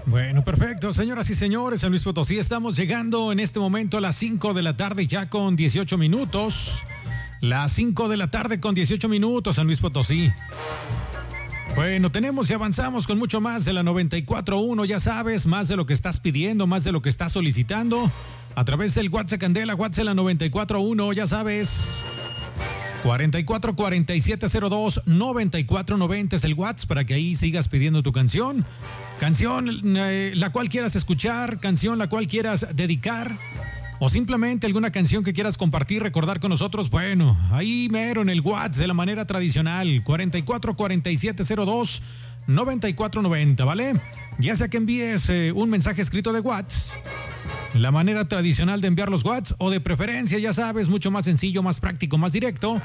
Bueno, perfecto, señoras y señores, San Luis Potosí, estamos llegando en este momento a las 5 de la tarde ya con 18 minutos. Las 5 de la tarde con 18 minutos, San Luis Potosí. Bueno, tenemos y avanzamos con mucho más de la 94.1, ya sabes, más de lo que estás pidiendo, más de lo que estás solicitando. A través del WhatsApp Candela, WhatsApp la 94.1, ya sabes. 44 47 02 94 90 es el WhatsApp para que ahí sigas pidiendo tu canción. Canción la cual quieras escuchar, canción la cual quieras dedicar, o simplemente alguna canción que quieras compartir, recordar con nosotros. Bueno, ahí mero en el WhatsApp de la manera tradicional, 44 47 02 94 90, ¿vale? Ya sea que envíes un mensaje escrito de WhatsApp, la manera tradicional de enviar los WhatsApp, o de preferencia, ya sabes, mucho más sencillo, más práctico, más directo,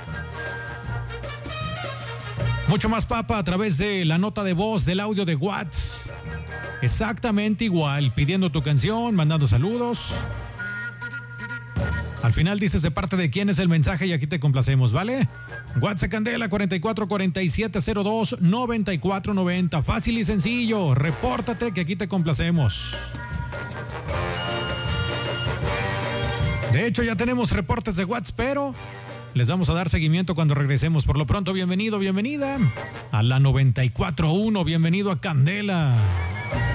mucho más papa a través de la nota de voz, del audio de WhatsApp. Exactamente igual, pidiendo tu canción, mandando saludos. Al final dices de parte de quién es el mensaje y aquí te complacemos, ¿vale? WhatsApp Candela 44 47 02 94 90. Fácil y sencillo, repórtate que aquí te complacemos. De hecho, ya tenemos reportes de WhatsApp, pero les vamos a dar seguimiento cuando regresemos. Por lo pronto, bienvenido, bienvenida a la 94.1. Bienvenido a Candela.